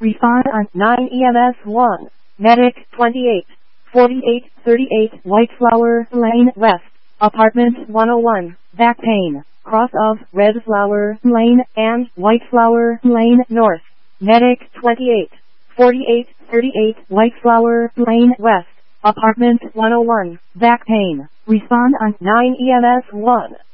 Respond on 9 EMS 1. Medic 28, 4838 White Flower Lane West, Apartment 101, back pain, cross of Red Flower Lane and White Flower Lane North. Medic 28, 4838 White Flower Lane West, Apartment 101, back pain. Respond on 9 EMS 1.